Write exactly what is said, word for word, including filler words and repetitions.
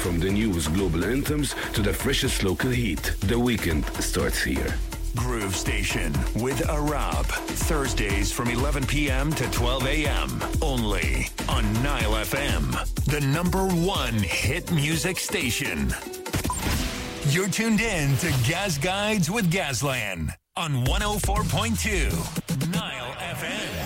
From the newest global anthems to the freshest local heat, the weekend starts here. Groove Station with Arab. Thursdays from eleven p.m. to twelve a.m. Only on Nile F M, the number one hit music station. You're tuned in to Gas Guides with Gazlan on one oh four point two Nile.